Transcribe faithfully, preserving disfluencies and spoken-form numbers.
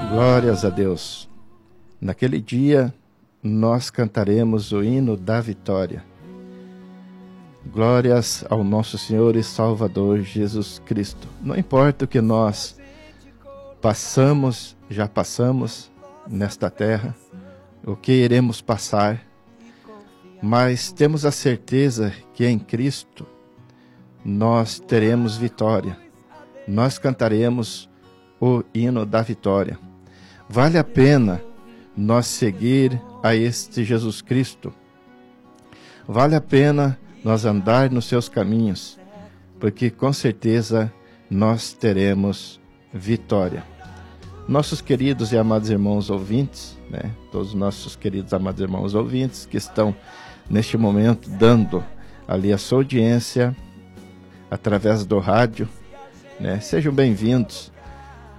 Glórias a Deus. Naquele dia, nós cantaremos o hino da vitória. Glórias ao nosso Senhor e Salvador Jesus Cristo. Não importa o que nós passamos, já passamos nesta terra, o que iremos passar, mas temos a certeza que em Cristo nós teremos vitória. Nós cantaremos o hino da vitória. Vale a pena nós seguir a este Jesus Cristo. Vale a pena nós andar nos seus caminhos, porque com certeza nós teremos vitória. Nossos queridos e amados irmãos ouvintes, né? Todos os nossos queridos amados irmãos ouvintes que estão neste momento dando ali a sua audiência através do rádio, né? Sejam bem-vindos